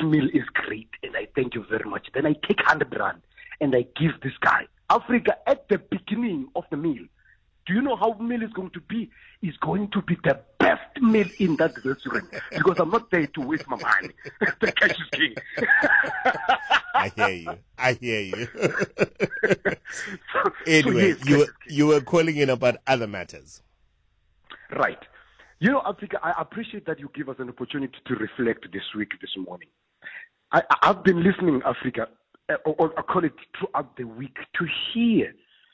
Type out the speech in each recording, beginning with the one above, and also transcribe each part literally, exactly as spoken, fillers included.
meal is great and I thank you very much. Then I take one hundred rand and I give this guy. Africa, at the beginning of the meal, do you know how meal is going to be? It's going to be the best meal in that restaurant because I'm not there to waste my money. The cash is king. I hear you. I hear you. so, anyway, so yes, you, were, you were calling in about other matters. Right. You know, Africa, I appreciate that you give us an opportunity to reflect this week, this morning. I, I've been listening, Africa, or, or I call it throughout the week, to hear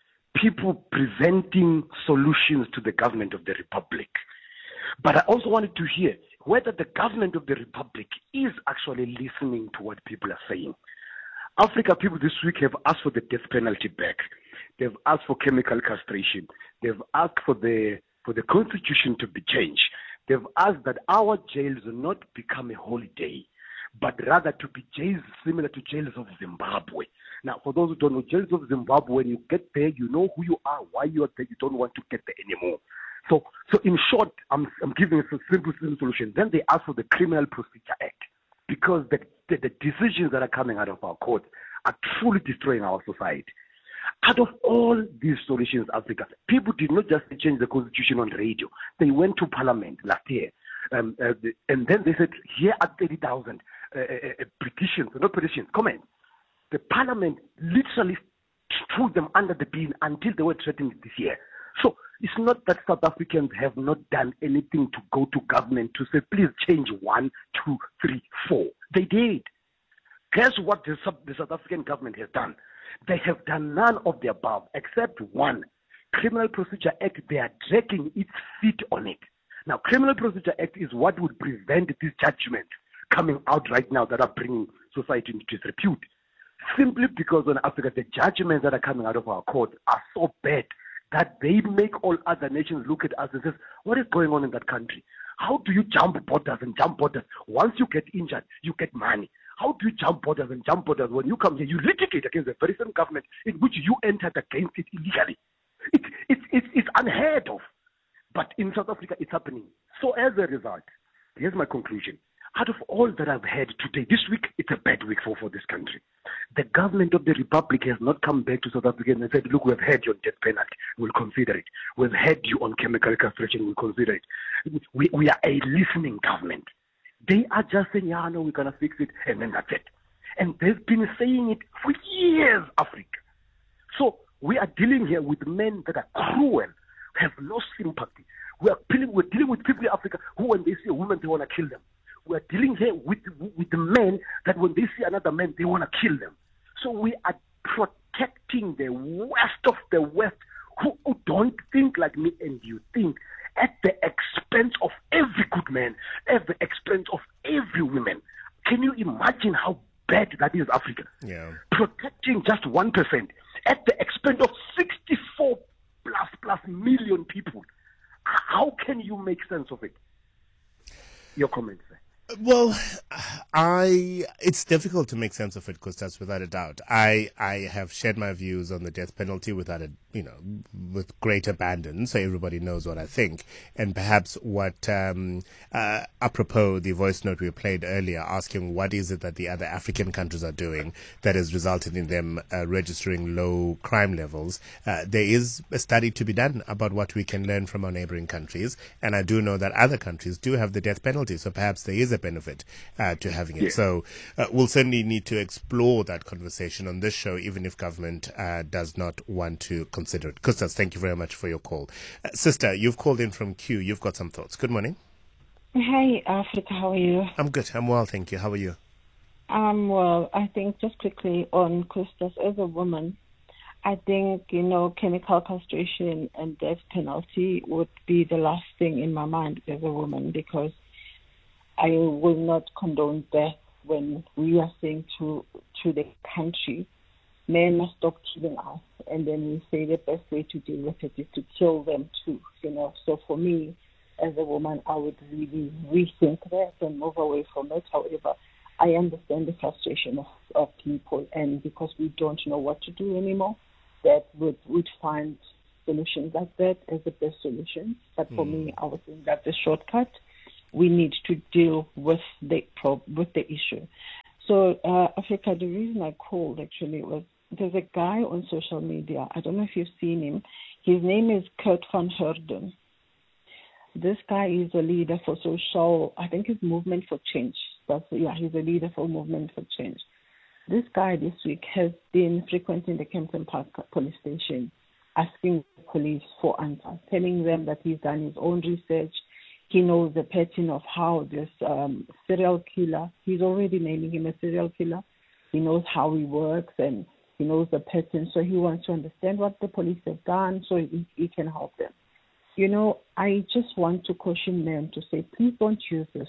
people presenting solutions to the government of the Republic. But I also wanted to hear whether the government of the Republic is actually listening to what people are saying. Africa people this week have asked for the death penalty back. They've asked for chemical castration. They've asked for the for the constitution to be changed. They've asked that our jails not become a holiday, but rather to be jails similar to jails of Zimbabwe. Now, for those who don't know, jails of Zimbabwe, when you get there, you know who you are, why you are there, you don't want to get there anymore. So, so in short, I'm, I'm giving a simple, simple solution. Then they ask for the Criminal Procedure Act, because the, the, the decisions that are coming out of our courts are truly destroying our society. Out of all these solutions, Africa, people did not just change the constitution on radio. They went to parliament last year. Um, uh, the, and then they said, here are thirty thousand uh, uh, petitions, not petitions, comments. The parliament literally threw them under the bin until they were threatened this year. So it's not that South Africans have not done anything to go to government to say, please change one, two, three, four. They did. Guess what the, the South African government has done? They have done none of the above except one. Criminal Procedure Act, they are dragging its feet on it. Now, Criminal Procedure Act is what would prevent these judgments coming out right now that are bringing society into disrepute. Simply because in Africa, the judgments that are coming out of our courts are so bad that they make all other nations look at us and say, what is going on in that country? How do you jump borders and jump borders? Once you get injured, you get money. How do you jump borders and jump borders? When you come here, you litigate against the very same government in which you entered against it illegally. It, it, it, it's unheard of. But in South Africa, it's happening. So as a result, here's my conclusion. Out of all that I've heard today, this week, it's a bad week for, for this country. The government of the Republic has not come back to South Africa and said, look, we've had you on death penalty, we'll consider it. We've had you on chemical castration, we'll consider it. We, we are a listening government. They are just saying, yeah, no, we're going to fix it, and then that's it. And they've been saying it for years, Africa. So we are dealing here with men that are cruel, have no sympathy. We are dealing, we're dealing with people in Africa who, when they see a woman, they want to kill them. We are dealing here with, with the men that when they see another man, they want to kill them. So we are protecting the West of the West who, who don't think like me and you think, at the expense of every good man, at the expense of every woman. Can you imagine how bad that is, Africa? Yeah. Protecting just one percent at the expense of sixty-four plus plus million people. How can you make sense of it? Your comments, sir. Well, I it's difficult to make sense of it, Costas, without a doubt. I I have shared my views on the death penalty without a you know with great abandon, so everybody knows what I think. And perhaps what um, uh, apropos the voice note we played earlier, asking what is it that the other African countries are doing that has resulted in them uh, registering low crime levels. Uh, there is a study to be done about what we can learn from our neighboring countries, and I do know that other countries do have the death penalty, so perhaps there is a benefit uh, to having it. Yeah. So uh, we'll certainly need to explore that conversation on this show, even if government uh, does not want to consider it. Costas, thank you very much for your call. Uh, sister, you've called in from Q. You've got some thoughts. Good morning. Hi, Africa. How are you? I'm good. I'm well, thank you. How are you? Um, well, I think just quickly on Costas, as a woman, I think, you know, chemical castration and death penalty would be the last thing in my mind as a woman, because I will not condone death when we are saying to to the country, men must stop killing us, and then we say the best way to deal with it is to kill them too, you know. So for me, as a woman, I would really rethink that and move away from it. However, I understand the frustration of, of people, and because we don't know what to do anymore, that would would find solutions like that as the best solution. But for mm. me, I would think that's a shortcut. We need to deal with the prob- with the issue. So, uh, Africa, the reason I called actually was there's a guy on social media. I don't know if you've seen him. His name is Kurt van Heerden. This guy is a leader for social, I think it's Movement for Change. That's, yeah, he's a leader for Movement for Change. This guy this week has been frequenting the Kempton Park police station, asking the police for answers, telling them that he's done his own research. He knows the pattern of how this um, serial killer, he's already naming him a serial killer. He knows how he works and he knows the pattern. So he wants to understand what the police have done so he, he can help them. You know, I just want to caution them to say, please don't use this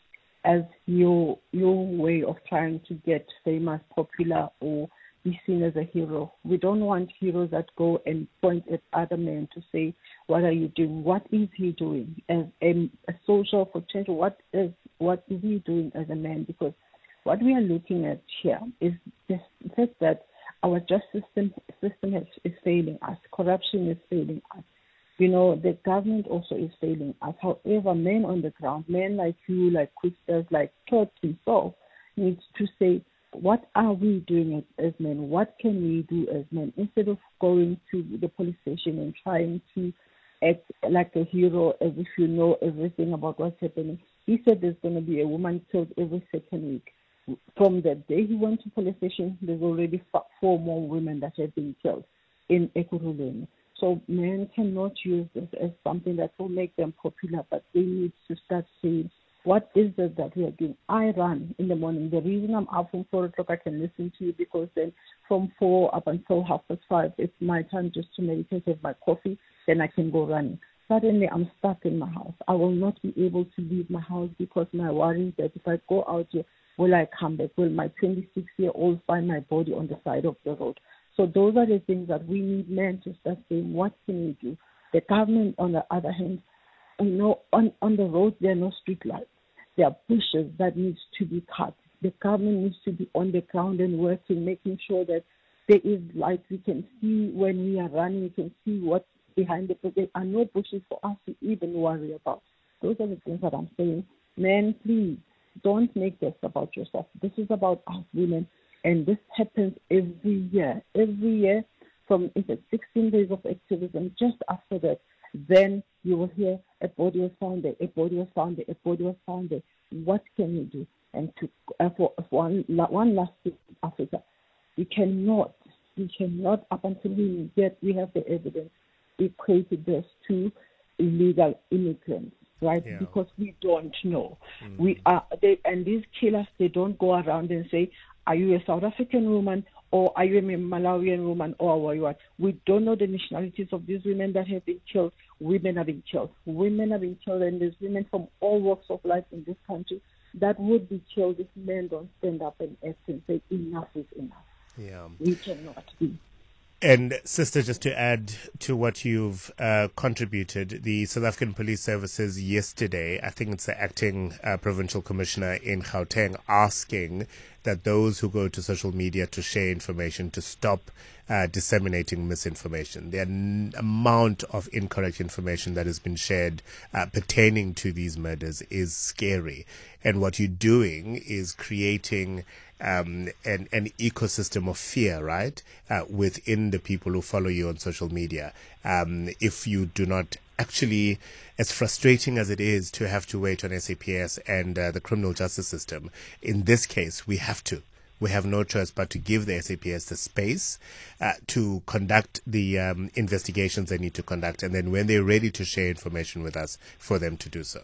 as your your way of trying to get famous, popular, or be seen as a hero. We don't want heroes that go and point at other men to say, what are you doing? What is he doing as a, a social for change? What is what is he doing as a man? Because what we are looking at here is the fact that our justice system, system has, is failing us. Corruption is failing us. You know, the government also is failing us. However, men on the ground, men like you, like Christos, like Todd himself, needs to say, what are we doing as, as men? What can we do as men? Instead of going to the police station and trying to act like a hero as if you know everything about what's happening. He said there's going to be a woman killed every second week. From the day he went to police station, there's already four more women that have been killed in Ekurhuleni. So men cannot use this as something that will make them popular, but they need to start saying, what is it that we are doing? I run in the morning. The reason I'm up from four o'clock, I can listen to you because then from four up until half past five, it's my time just to meditate, have my coffee, then I can go running. Suddenly I'm stuck in my house. I will not be able to leave my house because my worry is that if I go out here, will I come back? Will my twenty-six-year-old find my body on the side of the road? So those are the things that we need men to start saying, what can we do? The government, on the other hand, you know, on, on the roads, there are no street lights. There are bushes that needs to be cut. The government needs to be on the ground and working, making sure that there is light. We can see when we are running, we can see what's behind the bush. There are no bushes for us to even worry about. Those are the things that I'm saying. Men, please, don't make this about yourself. This is about us women. And this happens every year. Every year, from if it's sixteen days of activism, just after that, then you will hear a body was found there, a body was found there, a body was found there. What can you do? And to uh, for, for one, one last thing, Africa, we cannot, we cannot, up until we get, we have the evidence, equate this to illegal immigrants. Right, yeah. Because we don't know. Mm-hmm. We are, they, and these killers, they don't go around and say, "Are you a South African woman, or are you a Malawian woman, or what you are?" We don't know the nationalities of these women that have been killed. Women have been killed. Women have been killed, and there's women from all walks of life in this country that would be killed if men don't stand up and act and say, "Enough is enough." Yeah, we cannot be. And sister, just to add to what you've uh, contributed, the South African Police Services yesterday, I think it's the acting uh, provincial commissioner in Gauteng, asking that those who go to social media to share information to stop uh, disseminating misinformation. The n- amount of incorrect information that has been shared uh, pertaining to these murders is scary. And what you're doing is creating Um, an, an ecosystem of fear, right, uh, within the people who follow you on social media. Um, if you do not actually, as frustrating as it is to have to wait on S A P S and uh, the criminal justice system, in this case, we have to. We have no choice but to give the S A P S the space uh, to conduct the um, investigations they need to conduct, and then when they're ready to share information with us, for them to do so.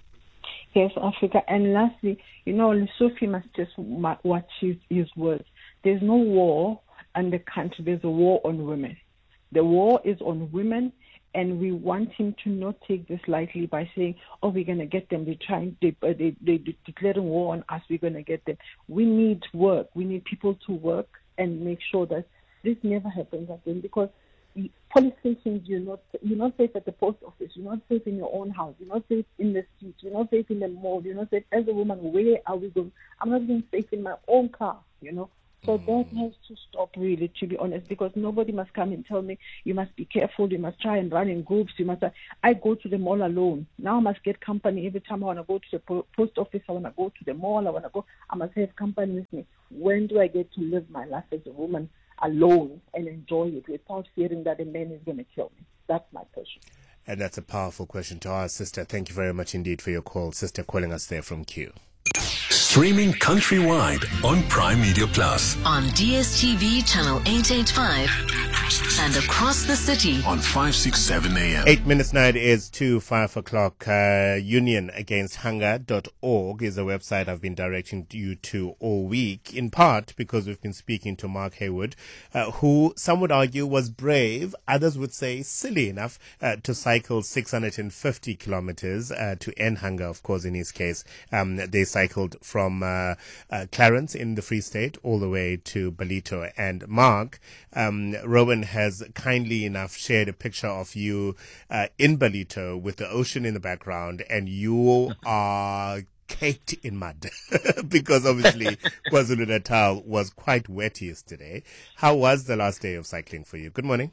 Yes, Africa. And lastly, you know, Sophie must just watch his, his words. There's no war in the country. There's a war on women. The war is on women, and we want him to not take this lightly by saying, oh, we're going to get them. They're trying, they, they, they, they're declaring war on us. We're going to get them. We need work. We need people to work and make sure that this never happens again, because police stations, you're not, you're not safe at the post office, you're not safe in your own house, you're not safe in the streets, you're not safe in the mall, you're not safe as a woman. Where are we going? I'm not even safe in my own car, you know. So that has to stop, really, to be honest, because nobody must come and tell me, you must be careful, you must try and run in groups, you must. I go to the mall alone. Now I must get company every time I want to go to the po- post office, I want to go to the mall, I want to go, I must have company with me. When do I get to live my life as a woman alone and enjoy it without fearing that a man is going to kill me? That's my question. And that's a powerful question to ask, Sister. Thank you very much indeed for your call. Sister calling us there from Q. Streaming countrywide on Prime Media Plus. On D S T V channel eight eighty-five and across the city on five sixty-seven A M. Eight minutes now it is to five o'clock. Uh, union against hunger dot org is a website I've been directing you to all week, in part because we've been speaking to Mark Haywood, uh, who some would argue was brave, others would say silly enough uh, to cycle six hundred fifty kilometers uh, to end hunger. Of course, in his case, um, they cycled from From uh, uh, Clarence in the Free State all the way to Ballito. And Mark, um, Rowan has kindly enough shared a picture of you uh, in Ballito with the ocean in the background, and you are caked in mud because obviously KwaZulu-Natal was quite wet yesterday. How was the last day of cycling for you? Good morning.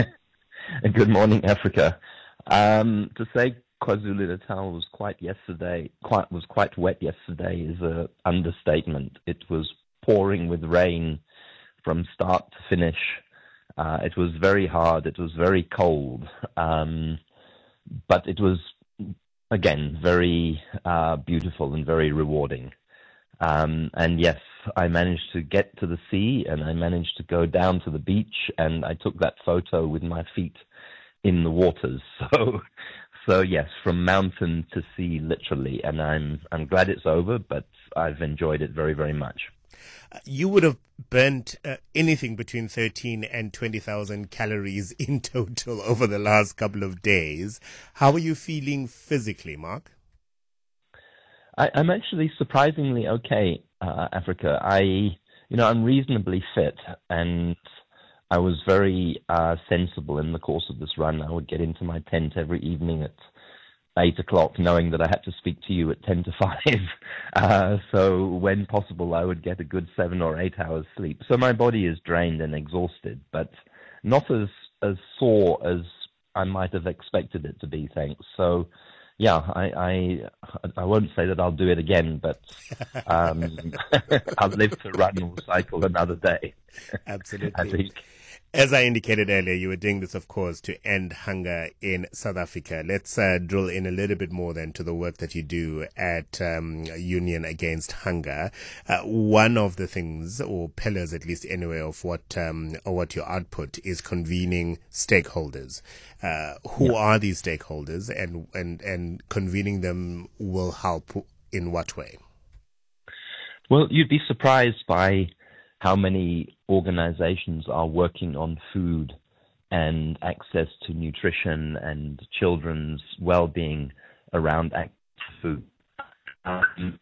Good morning, Africa. Um, to say KwaZulu-Natal was quite yesterday, quite was quite wet yesterday is a understatement. It was pouring with rain from start to finish. Uh, it was very hard. It was very cold, um, but it was again very uh, beautiful and very rewarding. Um, and yes, I managed to get to the sea, and I managed to go down to the beach, and I took that photo with my feet in the waters. So. So yes, from mountain to sea, literally, and I'm I'm glad it's over, but I've enjoyed it very, very much. You would have burnt uh, anything between thirteen and twenty thousand calories in total over the last couple of days. How are you feeling physically, Mark? I, I'm actually surprisingly okay, uh, Africa. I, you know, I'm reasonably fit, and I was very uh, sensible in the course of this run. I would get into my tent every evening at eight o'clock, knowing that I had to speak to you at ten to five. Uh, so when possible, I would get a good seven or eight hours sleep. So my body is drained and exhausted, but not as, as sore as I might have expected it to be, thanks. So yeah, I, I I won't say that I'll do it again, but um, I'll live to run or cycle another day. Absolutely. I think. As I indicated earlier, you were doing this, of course, to end hunger in South Africa. Let's uh, drill in a little bit more then to the work that you do at um, Union Against Hunger. Uh, one of the things, or pillars at least anyway, of what um, or what your output is convening stakeholders. Uh, who yeah. are these stakeholders, and, and, and convening them will help in what way? Well, you'd be surprised by how many organizations are working on food and access to nutrition and children's well-being around access to food. Um,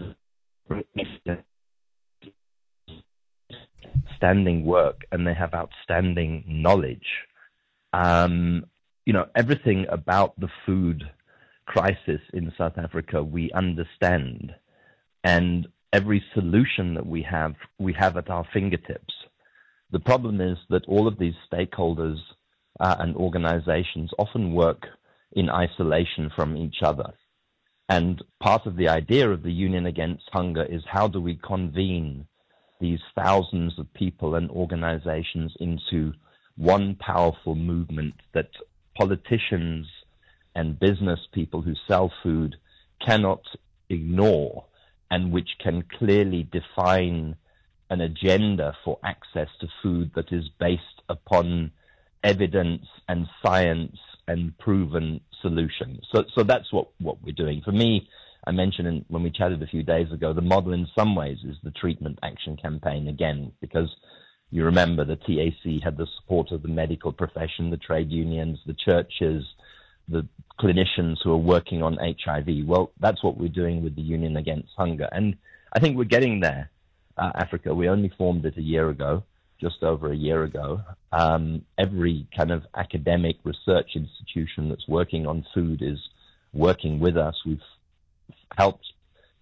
outstanding work, and they have outstanding knowledge. Um, you know, everything about the food crisis in South Africa we understand, and every solution that we have, we have at our fingertips. The problem is that all of these stakeholders uh, and organizations often work in isolation from each other. And part of the idea of the Union Against Hunger is how do we convene these thousands of people and organizations into one powerful movement that politicians and business people who sell food cannot ignore, and which can clearly define an agenda for access to food that is based upon evidence and science and proven solutions. So, so that's what, what we're doing. For me, I mentioned in, when we chatted a few days ago, the model in some ways is the Treatment Action Campaign again, because you remember the T A C had the support of the medical profession, the trade unions, the churches, the clinicians who are working on H I V. Well, that's what we're doing with the Union Against Hunger. And I think we're getting there, uh, Africa. We only formed it a year ago, just over a year ago. Um, every kind of academic research institution that's working on food is working with us. We've helped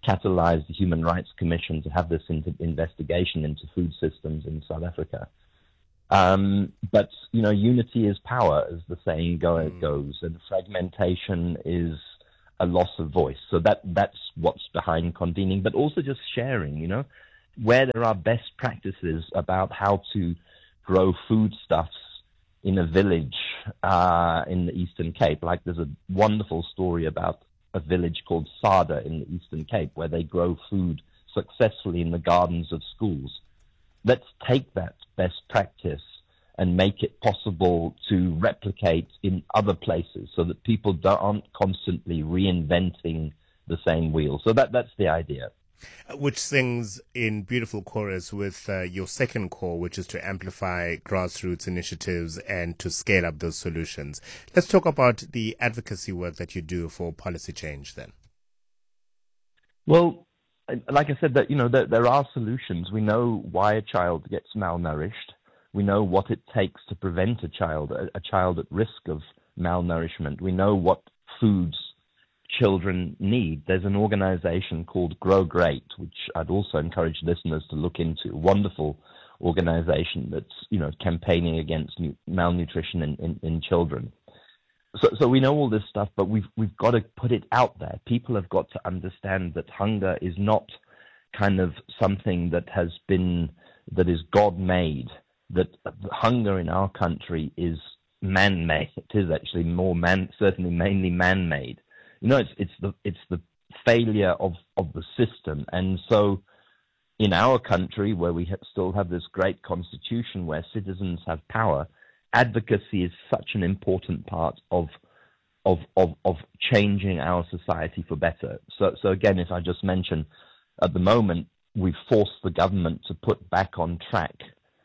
catalyzed the Human Rights Commission to have this into investigation into food systems in South Africa. Um, but, you know, unity is power, as the saying go, mm. goes, and fragmentation is a loss of voice. So that that's what's behind convening, but also just sharing, you know, where there are best practices about how to grow foodstuffs in a village uh, in the Eastern Cape. Like there's a wonderful story about a village called Sada in the Eastern Cape where they grow food successfully in the gardens of schools. Let's take that best practice and make it possible to replicate in other places so that people aren't constantly reinventing the same wheel. So that that's the idea. Which sings in beautiful chorus with uh, your second core, which is to amplify grassroots initiatives and to scale up those solutions. Let's talk about the advocacy work that you do for policy change then. Well, like I said, that you know there, there are solutions. We know why a child gets malnourished. We know what it takes to prevent a child, a, a child at risk of malnourishment. We know what foods children need. There's an organization called Grow Great, which I'd also encourage listeners to look into. A wonderful organization that's, you know, campaigning against malnutrition in, in, in children. So, so we know all this stuff, but we've we've got to put it out there. People have got to understand that hunger is not kind of something that has been, that is God-made, that hunger in our country is man-made. It is actually more man, certainly mainly man-made. You know, it's it's the it's the failure of, of the system. And so in our country, where we have, still have this great constitution where citizens have power, advocacy is such an important part of of of, of changing our society for better. So so again, if I just mention, at the moment, we've forced the government to put back on track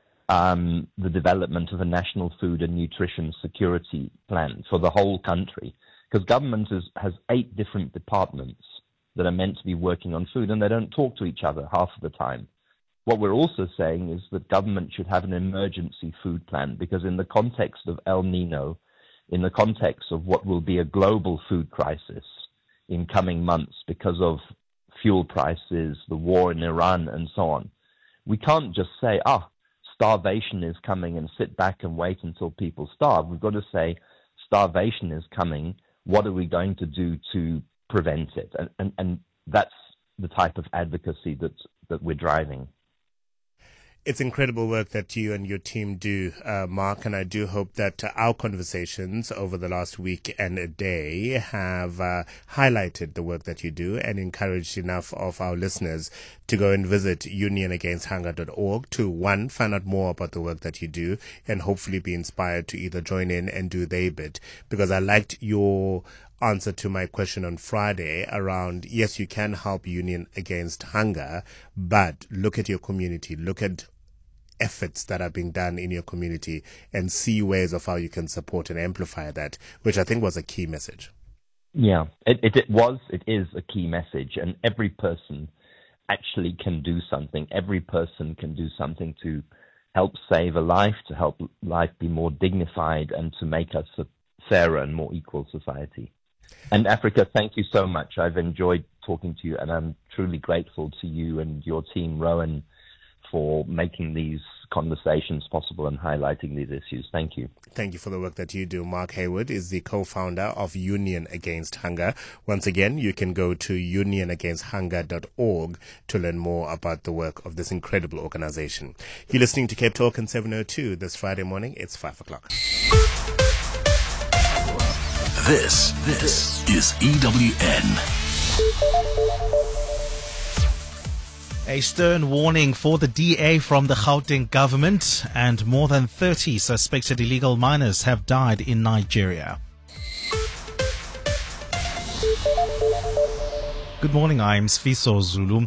um, the development of a national food and nutrition security plan for the whole country. Because government is, has eight different departments that are meant to be working on food, and they don't talk to each other half of the time. What we're also saying is that government should have an emergency food plan, because in the context of El Nino, in the context of what will be a global food crisis in coming months because of fuel prices, the war in Iran, and so on, we can't just say, ah, starvation is coming and sit back and wait until people starve. We've got to say, starvation is coming. What are we going to do to prevent it? And, and, and that's the type of advocacy that, that we're driving. It's incredible work that you and your team do, uh, Mark, and I do hope that uh, our conversations over the last week and a day have uh, highlighted the work that you do and encouraged enough of our listeners to go and visit union against hunger dot org to, one, find out more about the work that you do and hopefully be inspired to either join in and do their bit. Because I liked your answer to my question on Friday around, yes, you can help Union Against Hunger, but look at your community, look at efforts that are being done in your community and see ways of how you can support and amplify that, which I think was a key message. Yeah, it, it, it was, it is a key message, and every person actually can do something. Every person can do something to help save a life, to help life be more dignified, and to make us a fairer and more equal society. And Africa, thank you so much. I've enjoyed talking to you, and I'm truly grateful to you and your team, Rowan, for making these conversations possible and highlighting these issues. Thank you. Thank you for the work that you do. Mark Hayward is the co-founder of Union Against Hunger. Once again, you can go to union against hunger dot org to learn more about the work of this incredible organization. You're listening to Cape Talk on seven oh two this Friday morning. It's five o'clock. This, this is E W N. A stern warning for the D A from the Gauteng government, and more than thirty suspected illegal miners have died in Nigeria. Good morning, I'm Sfiso Zulu.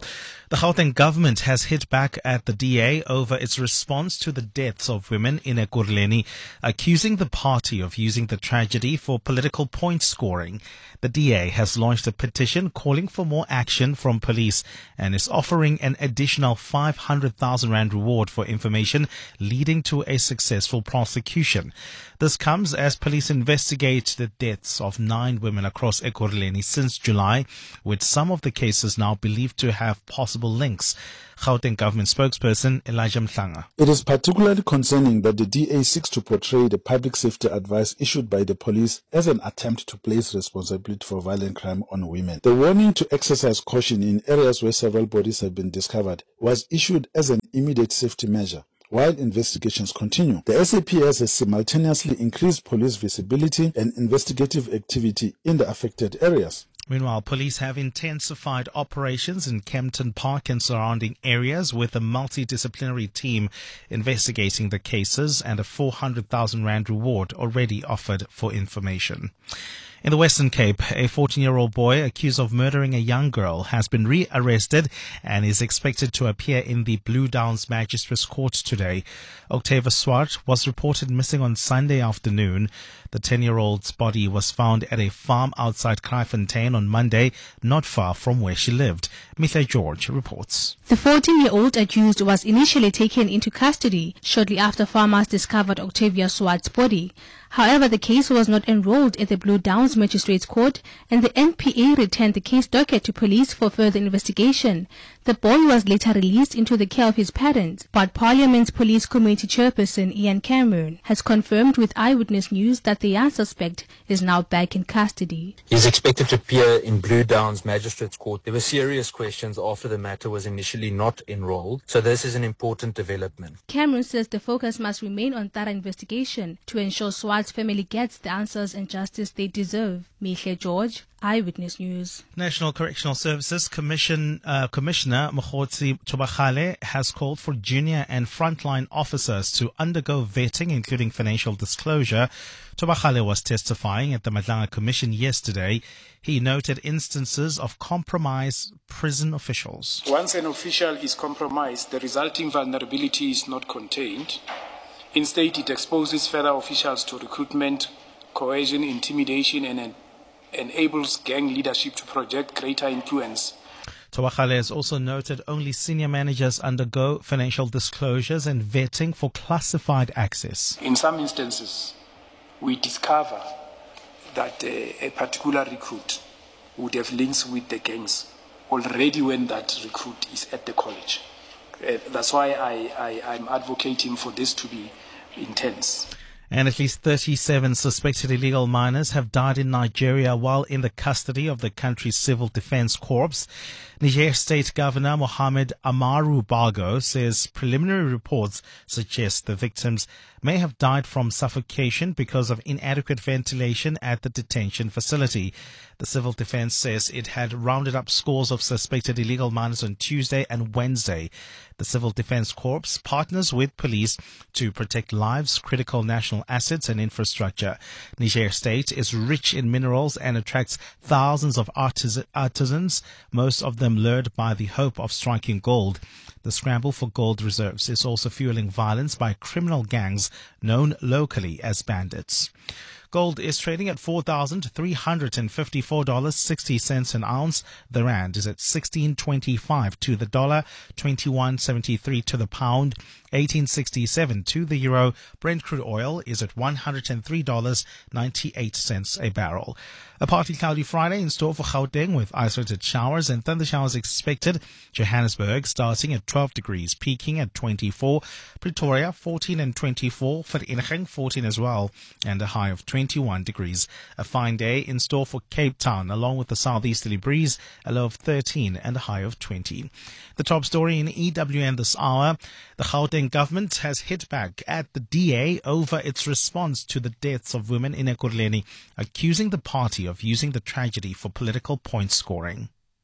The Gauteng government has hit back at the D A over its response to the deaths of women in Ekurhuleni, accusing the party of using the tragedy for political point scoring. The D A has launched a petition calling for more action from police and is offering an additional five hundred thousand rand reward for information leading to a successful prosecution. This comes as police investigate the deaths of nine women across Ekurhuleni since July, with some of the cases now believed to have possible links. Gauteng government spokesperson Elijah Mhlanga. It is particularly concerning that the D A seeks to portray the public safety advice issued by the police as an attempt to place responsibility for violent crime on women. The warning to exercise caution in areas where several bodies have been discovered was issued as an immediate safety measure. While investigations continue, the S A P S has simultaneously increased police visibility and investigative activity in the affected areas. Meanwhile, police have intensified operations in Kempton Park and surrounding areas with a multidisciplinary team investigating the cases and a four hundred thousand rand reward already offered for information. In the Western Cape, a fourteen-year-old boy accused of murdering a young girl has been re-arrested and is expected to appear in the Blue Downs Magistrates Court today. Octavia Swart was reported missing on Sunday afternoon. The ten-year-old's body was found at a farm outside Kraaifontein on Monday, not far from where she lived. Mitha George reports. The fourteen-year-old accused was initially taken into custody shortly after farmers discovered Octavia Swart's body. However, the case was not enrolled at the Blue Downs Magistrates Court, and the N P A returned the case docket to police for further investigation. The boy was later released into the care of his parents, but Parliament's Police Committee Chairperson Ian Cameron has confirmed with Eyewitness News that the young suspect is now back in custody. He's expected to appear in Blue Downs Magistrates Court. There were serious questions after the matter was initially not enrolled, so this is an important development. Cameron says the focus must remain on thorough investigation to ensure Swart's family gets the answers and justice they deserve. Mitha George, Eyewitness News. National Correctional Services Commission uh, Commissioner Mokgotsi Thobagale has called for junior and frontline officers to undergo vetting, including financial disclosure. Thobagale was testifying at the Madlanga Commission yesterday. He noted instances of compromised prison officials. Once an official is compromised, the resulting vulnerability is not contained. Instead, it exposes further officials to recruitment, coercion, intimidation, and enables gang leadership to project greater influence. Thobagale has also noted only senior managers undergo financial disclosures and vetting for classified access. In some instances, we discover that uh, a particular recruit would have links with the gangs already when that recruit is at the college. Uh, that's why I, I, I'm advocating for this to be intense. And at least thirty-seven suspected illegal miners have died in Nigeria while in the custody of the country's Civil Defense Corps. Niger State Governor Mohamed Amaru Bago says preliminary reports suggest the victims may have died from suffocation because of inadequate ventilation at the detention facility. The Civil Defense says it had rounded up scores of suspected illegal miners on Tuesday and Wednesday. The Civil Defense Corps partners with police to protect lives, critical national assets and infrastructure. Niger State is rich in minerals and attracts thousands of artis- artisans, most of them lured by the hope of striking gold. The scramble for gold reserves is also fueling violence by criminal gangs known locally as bandits. Gold is trading at four thousand three hundred fifty-four dollars and sixty cents an ounce. The rand is at sixteen twenty-five to the dollar, twenty-one seventy-three to the pound, eighteen sixty-seven to the euro. Brent crude oil is at one hundred three dollars and ninety-eight cents a barrel. A partly cloudy Friday in store for Gauteng with isolated showers and thunder showers expected. Johannesburg starting at twelve degrees, peaking at twenty-four. Pretoria fourteen and twenty-four. Vereeniging fourteen as well, and a high of twenty-one degrees. A fine day in store for Cape Town along with the southeasterly breeze, a low of thirteen and a high of twenty. The top story in E W N this hour. The Gauteng government has hit back at the D A over its response to the deaths of women in Ekurhuleni, accusing the party of using the tragedy for political point scoring.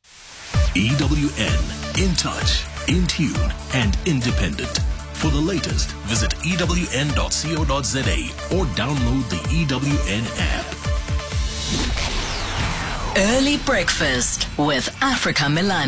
E W N, in touch, in tune, and independent. For the latest, visit E W N dot co dot za or download the E W N app. Early breakfast with Africa Milane.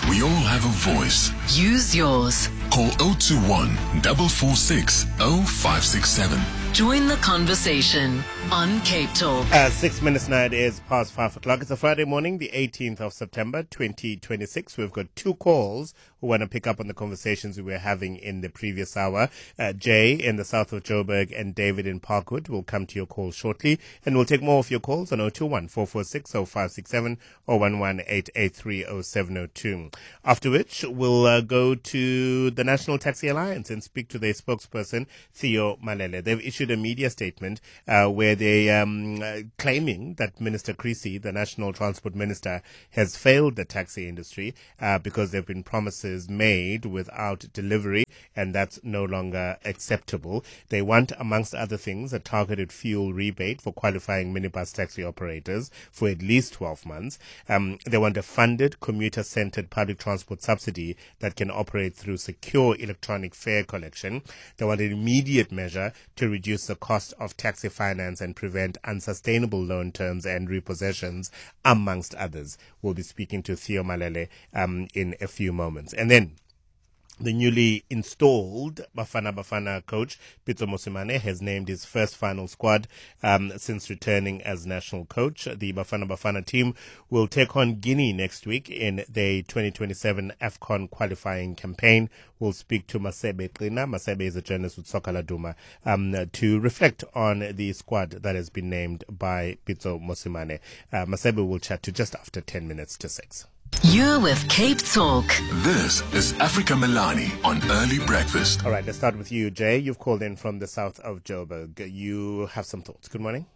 We all have a voice. Use yours. Call oh two one, four four six, oh five six seven. Join the conversation on Cape Talk. Uh, six minutes now, it is past five o'clock. It's a Friday morning, the eighteenth of September, twenty twenty-six. We've got two calls who want to pick up on the conversations we were having in the previous hour. Uh, Jay in the south of Joburg and David in Parkwood will come to your call shortly. And we'll take more of your calls on oh two one, four four six, oh five six seven or one one eight eight three oh seven oh two. After which, we'll uh, go to the National Taxi Alliance and speak to their spokesperson, Theo Malele. They've issued a media statement uh, where they um uh, claiming that Minister Creasy, the National Transport Minister, has failed the taxi industry uh, because there have been promises made without delivery, and that's no longer acceptable. They want, amongst other things, a targeted fuel rebate for qualifying minibus taxi operators for at least twelve months. Um, they want a funded, commuter-centered public transport subsidy that can operate through secure electronic fare collection. They want an immediate measure to reduce the cost of taxi finance and prevent unsustainable loan terms and repossessions, amongst others. We'll be speaking to Theo Malele um, in a few moments. And then the newly installed Bafana Bafana coach, Pitso Mosimane, has named his first final squad um, since returning as national coach. The Bafana Bafana team will take on Guinea next week in the twenty twenty-seven AFCON qualifying campaign. We'll speak to Masebe Trina. Masebe is a journalist with Soka Laduma um, to reflect on the squad that has been named by Pitso Mosimane. Uh, Masebe will chat to just after ten minutes to six. You're with Cape Talk. This is Africa Milani on Early Breakfast. All right, let's start with you, Jay. You've called in from the south of Joburg. You have some thoughts. Good morning.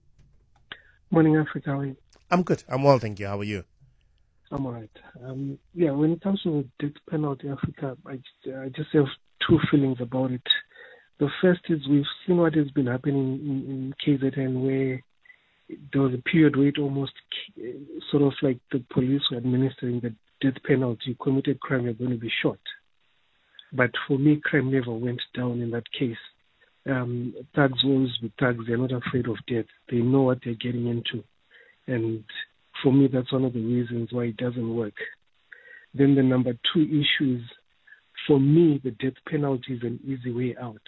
Morning, Africa. How are you? I'm good. I'm well, thank you. How are you? I'm all right. Um, yeah, when it comes to the death penalty, Africa, I, I just have two feelings about it. The first is we've seen what has been happening in, in K Z N, where there was a period where it almost sort of like the police were administering the death penalty. Committed crime, you're going to be shot. But for me, crime never went down in that case. Um, thugs always be thugs. They're not afraid of death. They know what they're getting into. And for me, that's one of the reasons why it doesn't work. Then the number two issue is, for me, the death penalty is an easy way out.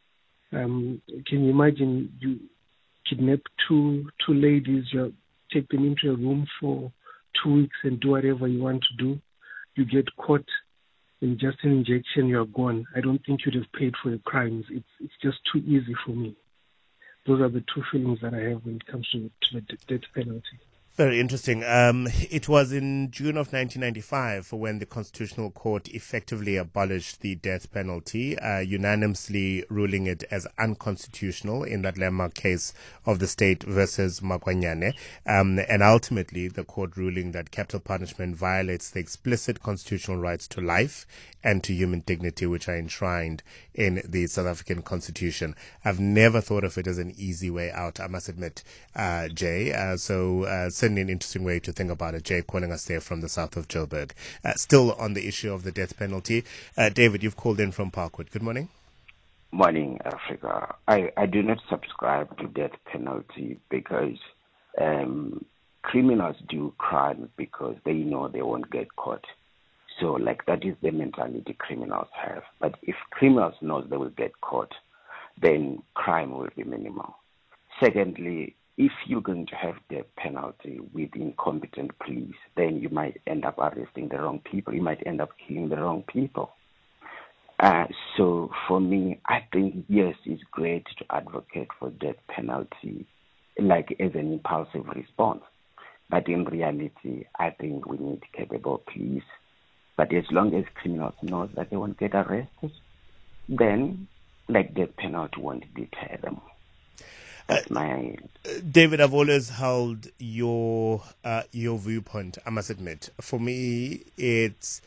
Um, can you imagine you kidnap two two ladies, you take them into a room for two weeks and do whatever you want to do. You get caught in just an injection, you're gone. I don't think you'd have paid for your crimes. It's it's just too easy for me. Those are the two feelings that I have when it comes to, to the death penalty. Very interesting. Um, it was in June of nineteen ninety-five when the Constitutional Court effectively abolished the death penalty, uh, unanimously ruling it as unconstitutional in that landmark case of the state versus Makwanyane. Um, and ultimately, the court ruling that capital punishment violates the explicit constitutional rights to life and to human dignity, which are enshrined in the South African Constitution. I've never thought of it as an easy way out, I must admit, uh, Jay. Uh, so, uh, certainly an interesting way to think about it. Jay calling us there from the south of Joburg. Uh, still on the issue of the death penalty. Uh, David, you've called in from Parkwood. Good morning. Morning, Africa. I, I do not subscribe to death penalty because um, criminals do crime because they know they won't get caught. So, like, that is the mentality criminals have. But if criminals know they will get caught, then crime will be minimal. Secondly, if you're going to have death penalty with incompetent police, then you might end up arresting the wrong people. You might end up killing the wrong people. Uh, so for me, I think, yes, it's great to advocate for death penalty, like as an impulsive response. But in reality, I think we need capable police. But as long as criminals know that they won't get arrested, then like death penalty won't deter them. That's my... David, I've always held your uh, your viewpoint, I must admit. For me, it's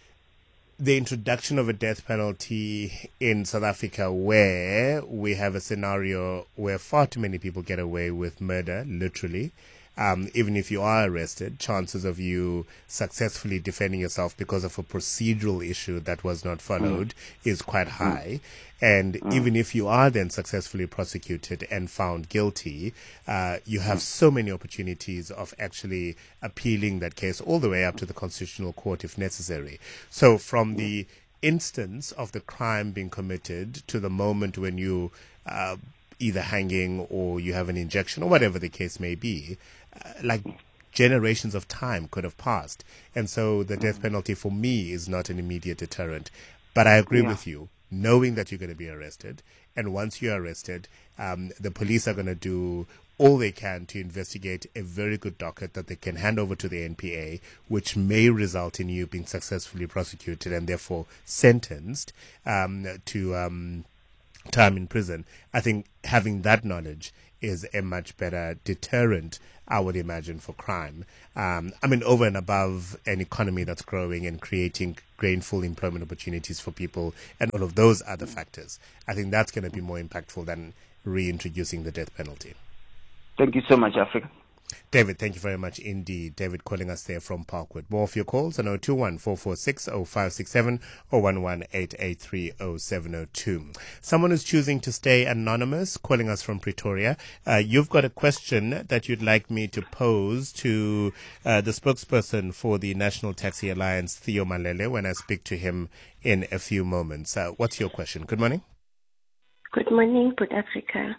the introduction of a death penalty in South Africa where we have a scenario where far too many people get away with murder, literally, um, even if you are arrested, chances of you successfully defending yourself because of a procedural issue that was not followed mm. is quite high. And mm. even if you are then successfully prosecuted and found guilty, uh, you have so many opportunities of actually appealing that case all the way up to the Constitutional Court if necessary. So from the instance of the crime being committed to the moment when you uh, either hanging or you have an injection or whatever the case may be, uh, like generations of time could have passed. And so the death penalty for me is not an immediate deterrent. But I agree yeah. with you. Knowing that you're going to be arrested, and once you're arrested, um, the police are going to do all they can to investigate a very good docket that they can hand over to the N P A, which may result in you being successfully prosecuted and therefore sentenced um, to um, time in prison. I think having that knowledge is a much better deterrent, I would imagine, for crime. Um, I mean, over and above an economy that's growing and creating gainful employment opportunities for people and all of those other factors, I think that's going to be more impactful than reintroducing the death penalty. Thank you so much, Africa. David, thank you very much indeed. David calling us there from Parkwood. More of your calls on zero two one, four four six, zero five six seven or one one eight eight three zero seven zero two. Someone is choosing to stay anonymous, calling us from Pretoria. Uh, you've got a question that you'd like me to pose to uh, the spokesperson for the National Taxi Alliance, Theo Malele, when I speak to him in a few moments. Uh, what's your question? Good morning. Good morning, Good Africa.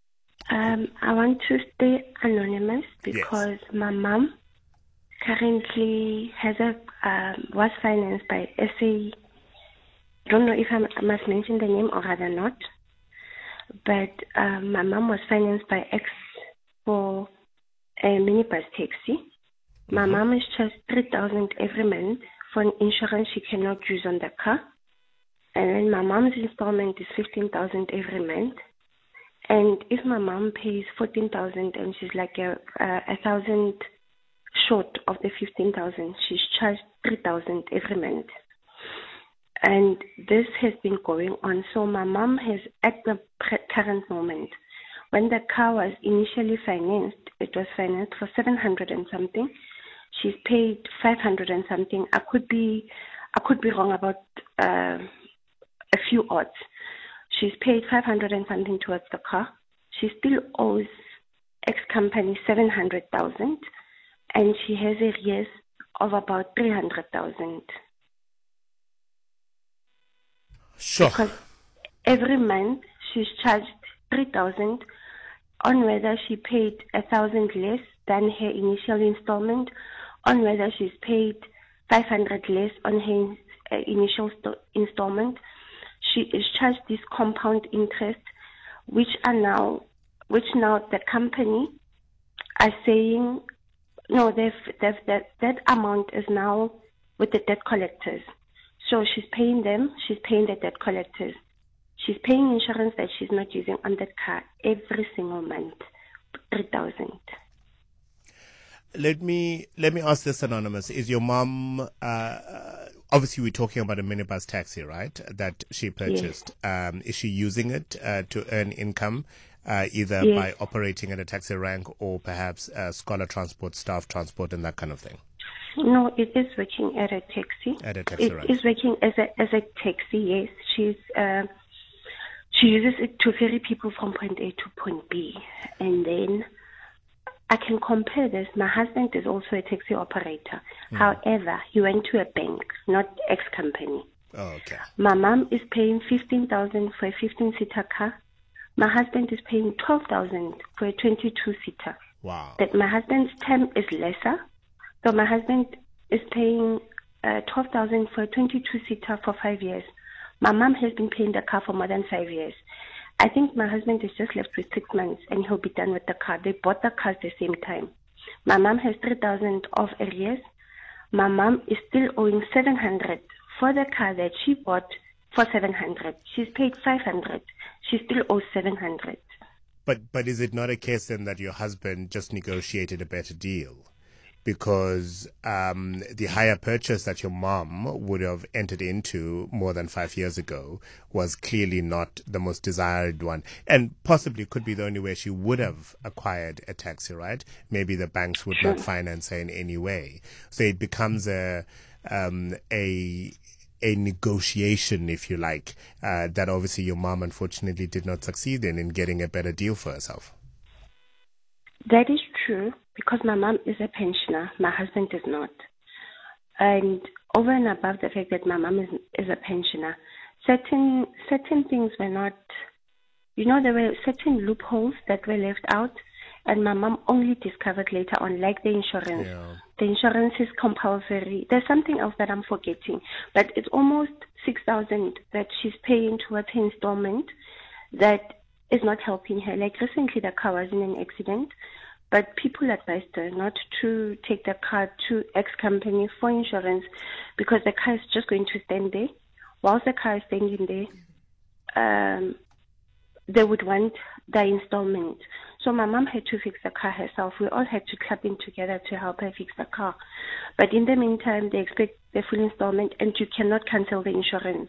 Um, I want to stay anonymous because yes. my mom currently has a um, was financed by S A. I don't know if I'm, I must mention the name or rather not, but um, my mom was financed by X for a minibus taxi. Mm-hmm. My mom is charged three thousand every month for an insurance she cannot use on the car, and then my mom's installment is fifteen thousand every month. And if my mom pays fourteen thousand and she's like a, a, a thousand short of the fifteen thousand, she's charged three thousand every month. And this has been going on. So my mom has, at the current moment, when the car was initially financed, it was financed for seven hundred and something. She's paid five hundred and something. I could be, I could be wrong about uh, a few odds. She's paid five hundred and something towards the car. She still owes X company seven hundred thousand, and she has arrears of about three hundred thousand. Sure. Because every month she's charged three thousand on whether she paid a thousand less than her initial installment, on whether she's paid five hundred less on her uh, initial st- installment. She is charged this compound interest, which are now, which now the company are saying, no, they've, they've, that, that amount is now with the debt collectors. So she's paying them, she's paying the debt collectors. She's paying insurance that she's not using on that car every single month, three thousand. Let me, let me ask this, Anonymous. Is your mom, uh, obviously, we're talking about a minibus taxi, right, that she purchased. Yes. Um, is she using it uh, to earn income, uh, either yes. by operating at a taxi rank or perhaps uh, scholar transport, staff transport, and that kind of thing? No, it is working at a taxi. At a taxi it rank. It is working as a as a taxi, yes. She's uh, she uses it to ferry people from point A to point B. And then I can compare this. My husband is also a taxi operator. Mm. However, he went to a bank, not X company. Oh, okay. My mom is paying fifteen thousand for a fifteen-seater car. My husband is paying twelve thousand for a twenty-two-seater. Wow. That my husband's term is lesser. So my husband is paying uh, twelve thousand for a twenty-two-seater for five years. My mom has been paying the car for more than five years. I think my husband is just left with six months and he'll be done with the car. They bought the car at the same time. My mom has three thousand of arrears. My mom is still owing seven hundred for the car that she bought for seven hundred. She's paid five hundred. She still owes seven hundred. But but is it not a case then that your husband just negotiated a better deal? because um, the hire purchase that your mom would have entered into more than five years ago was clearly not the most desired one, and possibly could be the only way she would have acquired a taxi, right? Maybe the banks would Sure. not finance her in any way. So it becomes a um, a a negotiation, if you like, uh, that obviously your mom unfortunately did not succeed in, in getting a better deal for herself. That is true, because my mom is a pensioner. My husband is not. And over and above the fact that my mom is, is a pensioner, certain certain things were not, you know, there were certain loopholes that were left out, and my mom only discovered later on, like the insurance. Yeah. The insurance is compulsory. There's something else that I'm forgetting, but it's almost six thousand that she's paying towards her installment that is not helping her. Like recently, the car was in an accident, but people advised her not to take the car to X company for insurance because the car is just going to stand there. Whilst the car is standing there, um, they would want the installment. So my mom had to fix the car herself. We all had to clap in together to help her fix the car. But in the meantime, they expect the full installment, and you cannot cancel the insurance.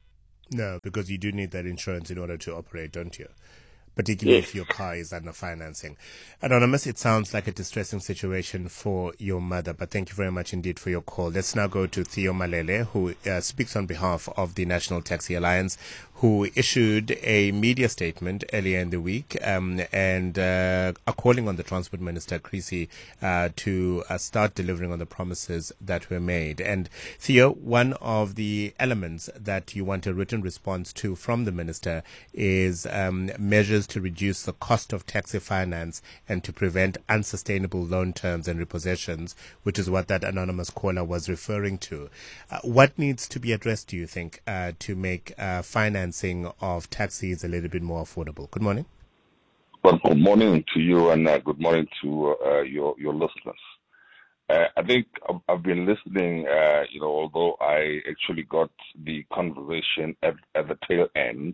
No, because you do need that insurance in order to operate, don't you? Particularly Yes. if your car is under financing. Anonymous, it sounds like a distressing situation for your mother, but thank you very much indeed for your call. Let's now go to Theo Malele, who uh, speaks on behalf of the National Taxi Alliance, who issued a media statement earlier in the week um, and uh, are calling on the Transport Minister, Creasy, uh, to uh, start delivering on the promises that were made. And Theo, one of the elements that you want a written response to from the Minister is um, measures to reduce the cost of taxi finance and to prevent unsustainable loan terms and repossessions, which is what that anonymous caller was referring to. Uh, what needs to be addressed, do you think, uh, to make uh, financing of taxis a little bit more affordable? Good morning. Well, good morning to you, and uh, good morning to uh, your your listeners. Uh, I think I've, I've been listening, uh, you know, although I actually got the conversation at, at the tail end,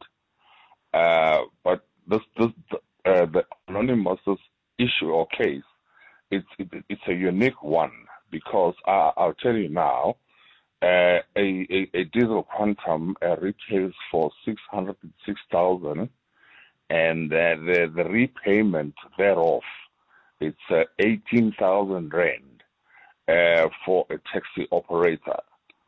uh, but this, this uh, the anonymous issue or case, it's it, it's a unique one because I, I'll tell you now. Uh, a, a, a diesel Quantum uh, retails for six hundred six thousand, and uh, the, the repayment thereof, it's uh, eighteen thousand rand uh, for a taxi operator,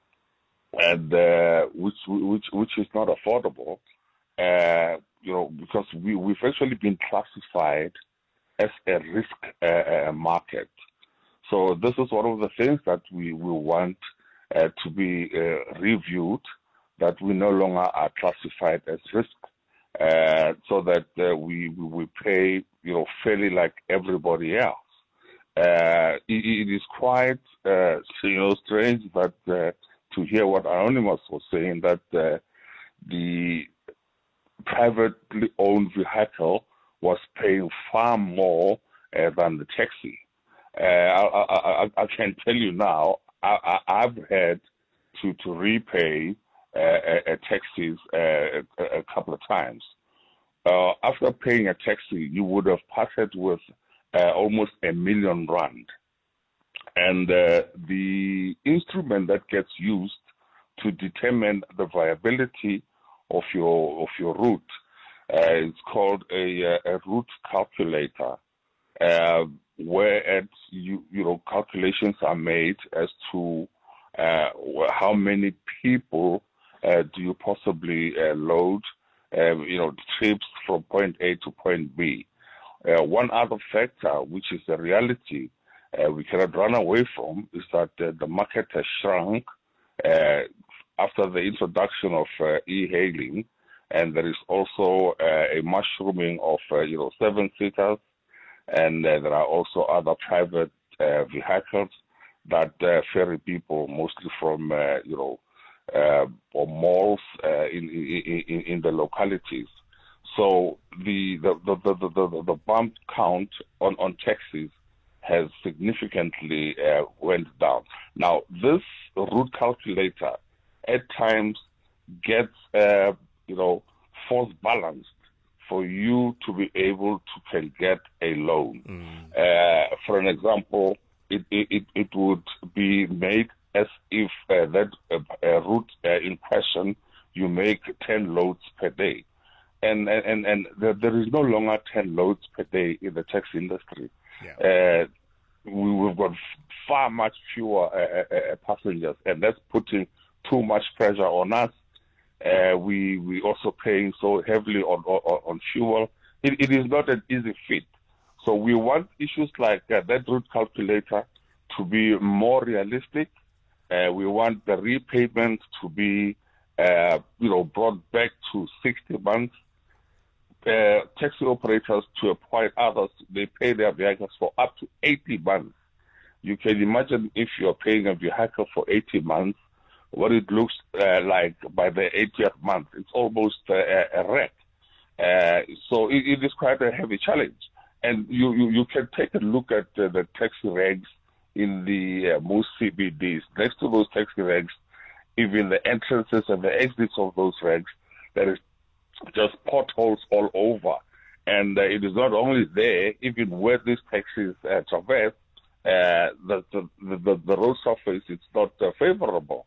and uh, which which which is not affordable, uh, you know, because we we've actually been classified as a risk uh, uh, market. So this is one of the things that we we want. Uh, to be uh, reviewed, that we no longer are classified as risk, uh, so that uh, we we pay, you know, fairly like everybody else. Uh, it, it is quite, uh, you know, strange that uh, to hear what Anonymous was saying, that uh, the privately owned vehicle was paying far more uh, than the taxi. Uh, I, I, I can tell you now. I, I've had to, to repay uh, uh, taxis uh, a, a couple of times. Uh, after paying a taxi, you would have parted with uh, almost a million rand. And uh, the instrument that gets used to determine the viability of your of your route uh, is called a, a route calculator. Uh, where you you know calculations are made as to uh, how many people uh, do you possibly uh, load, uh, you know, trips from point A to point B. Uh, one other factor, which is a reality uh, we cannot run away from, is that uh, the market has shrunk uh, after the introduction of uh, e-hailing, and there is also uh, a mushrooming of uh, you know seven-seaters. And uh, there are also other private uh, vehicles that uh, ferry people, mostly from, uh, you know, uh, or malls uh, in, in in the localities. So the the the the, the, the bump count on, on taxis has significantly uh, went down. Now this route calculator at times gets uh, you know force balanced for you to be able to can get a loan. Mm. Uh, for an example, it, it, it would be made as if uh, that uh, uh, route uh, in question, you make ten loads per day. And and, and there, there is no longer ten loads per day in the taxi industry. Yeah. Uh, we, we've got far much fewer uh, uh, passengers, and that's putting too much pressure on us. Uh, we we also paying so heavily on on, on fuel. It, it is not an easy fit. So we want issues like uh, that route calculator to be more realistic. Uh, we want the repayment to be, uh, you know, brought back to sixty months. Uh, taxi operators, to a point, others, they pay their vehicles for up to eighty months. You can imagine if you're paying a vehicle for eighty months, what it looks uh, like by the eightieth month. It's almost uh, a wreck. Uh, so it, it is quite a heavy challenge. And you, you, you can take a look at uh, the taxi regs in the uh, most C B Ds. Next to those taxi regs, even the entrances and the exits of those regs, there is just potholes all over. And uh, it is not only there, even where these taxis uh, traverse, uh, the, the, the, the road surface is not uh, favorable.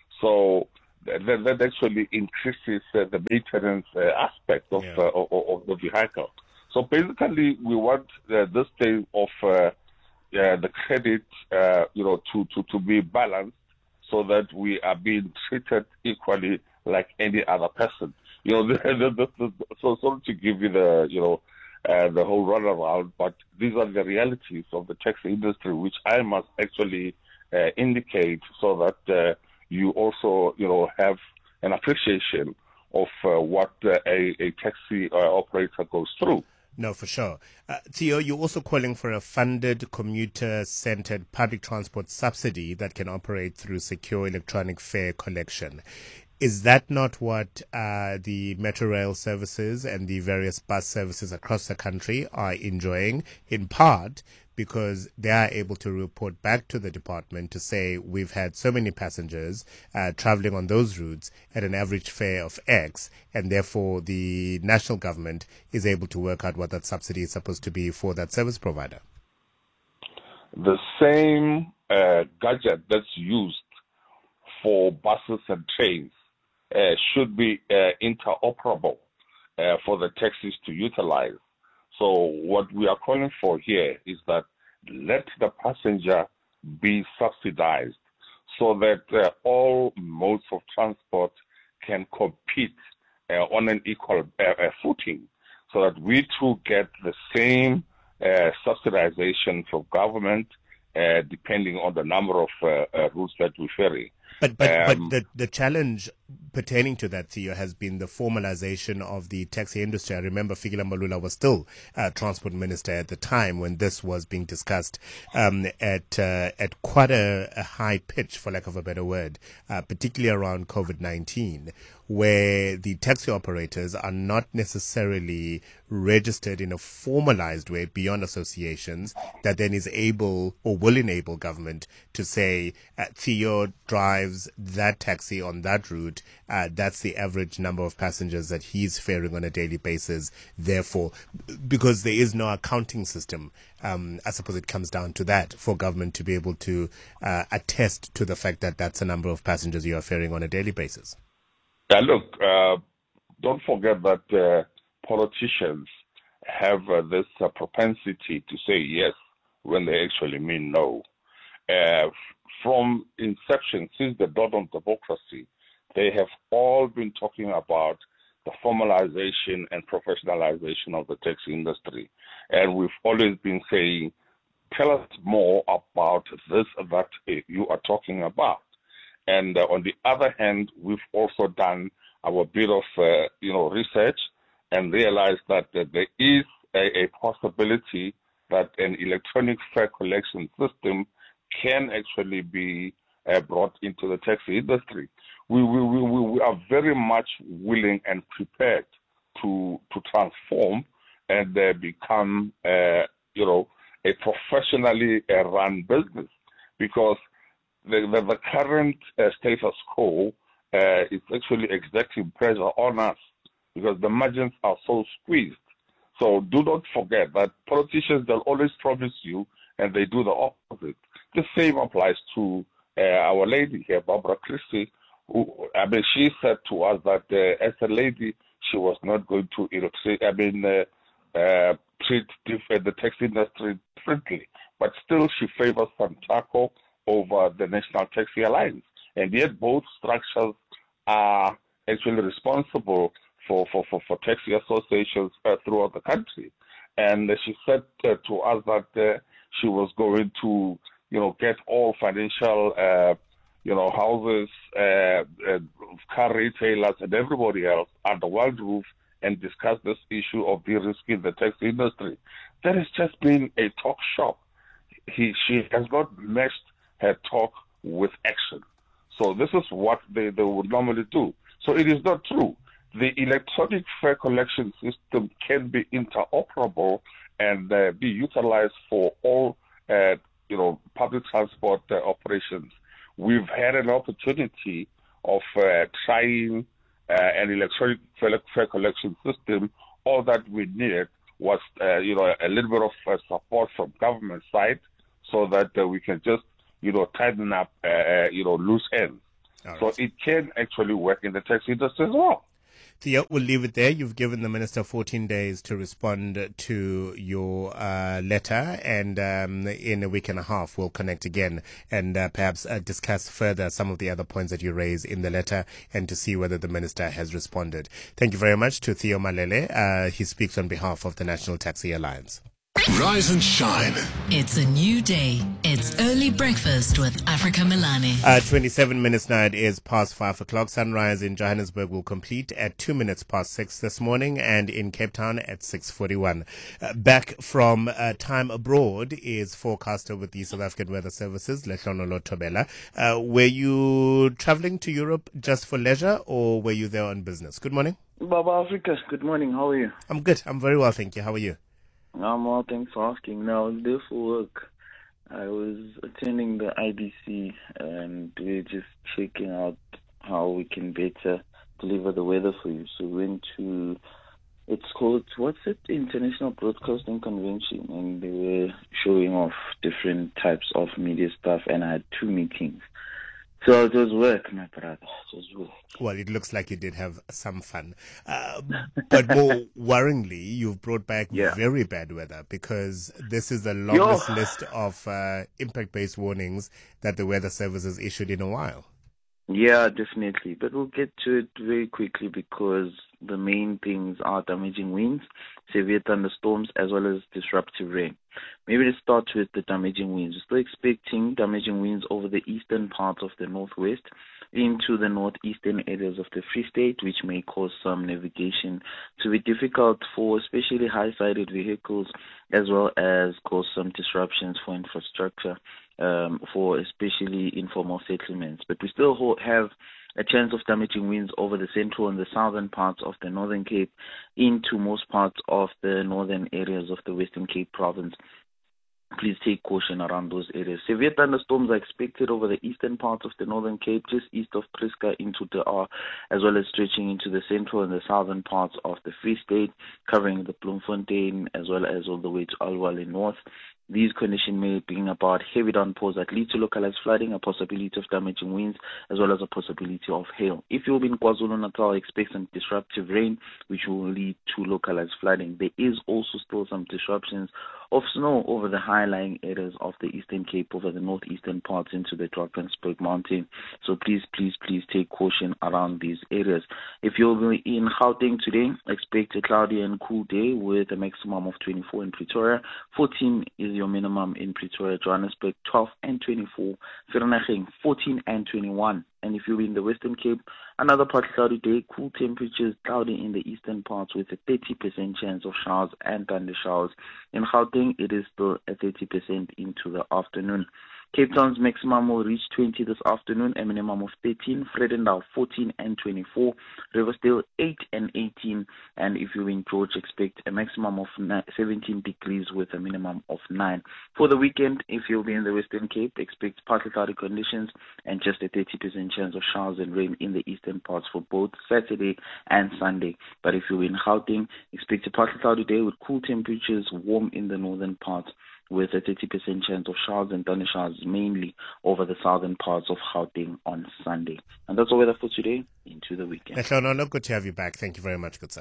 So that, that actually increases uh, the maintenance uh, aspect of, yeah. uh, of, of the vehicle. So basically, we want uh, this thing of uh, uh, the credit, uh, you know, to, to, to be balanced so that we are being treated equally like any other person. You know, the, the, the, the, so sorry to give you the, you know, uh, the whole runaround, but these are the realities of the taxi industry, which I must actually uh, indicate so that uh, you also, you know, have an appreciation of uh, what uh, a, a taxi uh, operator goes through. No, for sure. Uh, Theo, you're also calling for a funded, commuter-centered public transport subsidy that can operate through secure electronic fare collection. Is that not what uh, the Metro Rail services and the various bus services across the country are enjoying, in part because they are able to report back to the department to say we've had so many passengers uh, traveling on those routes at an average fare of X, and therefore the national government is able to work out what that subsidy is supposed to be for that service provider? The same uh, gadget that's used for buses and trains uh, should be uh, interoperable uh, for the taxis to utilize. So what we are calling for here is that let the passenger be subsidized so that uh, all modes of transport can compete uh, on an equal uh, uh, footing, so that we too get the same uh, subsidization from government uh, depending on the number of uh, uh, routes that we ferry. But but, Um, but the, the challenge pertaining to that, Theo, has been the formalization of the taxi industry. I remember Fikile Mbalula was still uh, transport minister at the time when this was being discussed um, at uh, at quite a, a high pitch, for lack of a better word, uh, particularly around COVID nineteen, where the taxi operators are not necessarily registered in a formalized way beyond associations that then is able or will enable government to say uh, Theo drives that taxi on that route. Uh, that's the average number of passengers that he's faring on a daily basis. Therefore, because there is no accounting system, um, I suppose it comes down to that for government to be able to uh, attest to the fact that that's the number of passengers you are faring on a daily basis. Yeah, look, uh, don't forget that uh, politicians have uh, this uh, propensity to say yes when they actually mean no. Uh, from inception, since the dawn of democracy, they have all been talking about the formalization and professionalization of the taxi industry. And we've always been saying, tell us more about this that you are talking about. And uh, on the other hand, we've also done our bit of, uh, you know, research and realized that uh, there is a, a possibility that an electronic fare collection system can actually be uh, brought into the taxi industry. We, we, we, we are very much willing and prepared to to transform and uh, become, uh, you know, a professionally uh, run business, because The, the, the current uh, status quo uh, is actually exerting pressure on us because the margins are so squeezed. So do not forget that politicians, they'll always promise you and they do the opposite. The same applies to uh, our lady here, Barbara Christie, who, I mean, she said to us that uh, as a lady, she was not going to, I mean, uh, uh, treat different, the taxi industry differently. But still, she favors Santaco over the National Taxi Alliance. And yet both structures are actually responsible for, for, for, for taxi associations uh, throughout the country. And uh, she said uh, to us that uh, she was going to, you know, get all financial, uh, you know, houses, uh, uh, car retailers, and everybody else under one roof and discuss this issue of de-risking the taxi industry. That has just been a talk shop. He, she has not matched her talk with action. So this is what they, they would normally do. So it is not true. The electronic fare collection system can be interoperable and uh, be utilized for all, uh, you know, public transport uh, operations. We've had an opportunity of uh, trying uh, an electronic fare collection system. All that we needed was, uh, you know, a little bit of uh, support from government side, so that uh, we can just, you know, tighten up, uh, you know, loose ends. Right. So it can actually work in the taxi industry as well. Theo, we'll leave it there. You've given the minister fourteen days to respond to your uh, letter, and um, in a week and a half we'll connect again and uh, perhaps uh, discuss further some of the other points that you raise in the letter and to see whether the minister has responded. Thank you very much to Theo Malele. Uh, he speaks on behalf of the National Taxi Alliance. Rise and shine. It's a new day. It's early breakfast with Africa Milani. Uh, twenty-seven minutes now. It is past five o'clock. Sunrise in Johannesburg will complete at two minutes past six this morning, and in Cape Town at six forty-one. Uh, back from uh, time abroad is forecaster with the South African Weather Services, Lehlonolo Thobela. Uh, were you traveling to Europe just for leisure, or were you there on business? Good morning. Baba Africa, good morning. How are you? I'm good. I'm very well, thank you. How are you? I'm well, thanks for asking. Now, I was there for work. I was attending the I B C, and we're just checking out how we can better deliver the weather for you. So we went to, it's called, what's it, International Broadcasting Convention, and they were showing off different types of media stuff, and I had two meetings. So it was work, my brother. It was work. Well, it looks like you did have some fun. Uh, but more worryingly, you've brought back yeah. very bad weather, because this is the longest Yo. list of uh, impact-based warnings that the Weather Service has issued in a while. Yeah, definitely. But we'll get to it very quickly, because the main things are damaging winds, severe thunderstorms, as well as disruptive rain. Maybe let's start with the damaging winds. We're still expecting damaging winds over the eastern part of the northwest into the northeastern areas of the Free State, which may cause some navigation to be difficult for especially high-sided vehicles, as well as cause some disruptions for infrastructure, um, for especially informal settlements. But we still have a chance of damaging winds over the central and the southern parts of the Northern Cape into most parts of the northern areas of the Western Cape province. Please take caution around those areas. Severe thunderstorms are expected over the eastern parts of the Northern Cape, just east of Priska into De Aar, as well as stretching into the central and the southern parts of the Free State, covering the Bloemfontein, as well as all the way to Alwale North. These conditions may bring about heavy downpours that lead to localized flooding, a possibility of damaging winds, as well as a possibility of hail. If you'll be in KwaZulu-Natal, expect some disruptive rain, which will lead to localized flooding. There is also still some disruptions of snow over the high-lying areas of the Eastern Cape, over the northeastern parts into the Drakensberg Mountain. So please, please, please take caution around these areas. If you'll be in Gauteng today, expect a cloudy and cool day with a maximum of twenty-four in Pretoria. fourteen is your minimum in Pretoria. Johannesburg, twelve and twenty-four. Vereeniging, fourteen and twenty-one. And if you're in the Western Cape, another partly cloudy day, cool temperatures, cloudy in the eastern parts with a thirty percent chance of showers and thunder showers. In Gauteng, it is still at thirty percent into the afternoon. Cape Town's maximum will reach twenty this afternoon, a minimum of thirteen. Vredendal, fourteen and twenty-four. Riversdale, eight and eighteen. And if you're in George, expect a maximum of seventeen degrees with a minimum of nine. For the weekend, if you'll be in the Western Cape, expect partly cloudy conditions and just a thirty percent chance of showers and rain in the eastern parts for both Saturday and Sunday. But if you're in Gauteng, expect a partly cloudy day with cool temperatures, warm in the northern parts. with a thirty percent chance of showers and thunder showers mainly over the southern parts of Gauteng on Sunday. And that's all weather for today into the weekend. Nehlono, good to have you back. Thank you very much, good sir.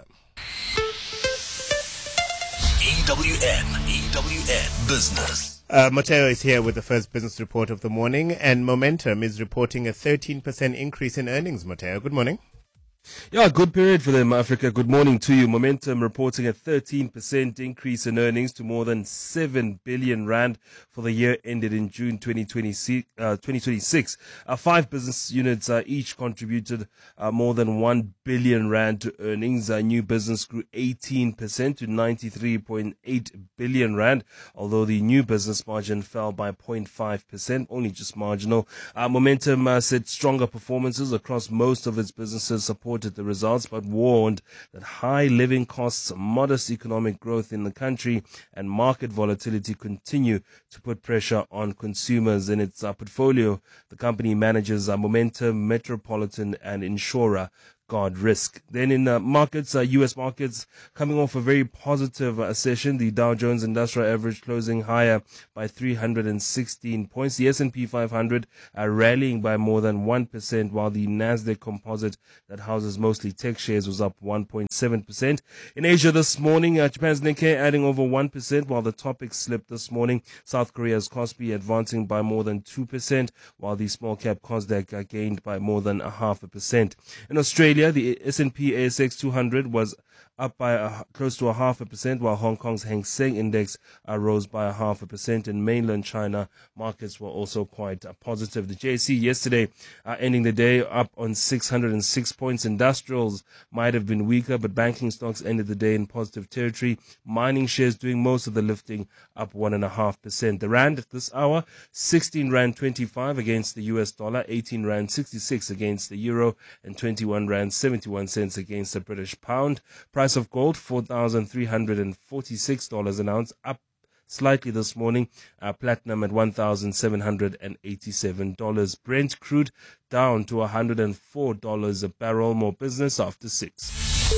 E W N, E W N Business. Uh, Mateo is here with the first business report of the morning, and Momentum is reporting a thirteen percent increase in earnings. Mateo, good morning. Yeah, good period for them, Africa. Good morning to you. Momentum reporting a thirteen percent increase in earnings to more than seven billion rand for the year ended in June twenty twenty-six. Uh, twenty twenty-six. Uh, five business units uh, each contributed uh, more than one billion rand to earnings. Uh, new business grew eighteen percent to ninety-three point eight billion rand, although the new business margin fell by zero point five percent, only just marginal. Uh, Momentum uh, said stronger performances across most of its businesses supported the results, but warned that high living costs, modest economic growth in the country, and market volatility continue to put pressure on consumers. In its uh, portfolio, the company manages uh, Momentum, Metropolitan, and Insurer Guard Risk. Then in uh, markets, uh, U S markets coming off a very positive uh, session. The Dow Jones Industrial Average closing higher by three hundred sixteen points. The S and P five hundred uh, rallying by more than one percent, while the Nasdaq Composite that houses mostly tech shares was up one point seven percent. In Asia this morning, uh, Japan's Nikkei adding over one percent, while the Topix slipped this morning. South Korea's Kospi advancing by more than two percent, while the small cap Kosdaq uh, gained by more than a half a percent. In Australia, the S and P A S X two hundred was up by a, close to a half a percent, while Hong Kong's Hang Seng Index uh, rose by a half a percent. In mainland China, markets were also quite uh, positive. The J S E yesterday uh, ending the day up on six hundred six points. Industrials might have been weaker, but banking stocks ended the day in positive territory. Mining shares doing most of the lifting, up one and a half percent. The rand at this hour, sixteen rand twenty-five against the U S dollar, eighteen rand sixty-six against the euro, and twenty-one rand seventy-one cents against the British pound. Price of gold, four thousand three hundred forty-six dollars an ounce, up slightly this morning. Uh, platinum at one thousand seven hundred eighty-seven dollars. Brent crude down to one hundred four dollars a barrel. More business after six.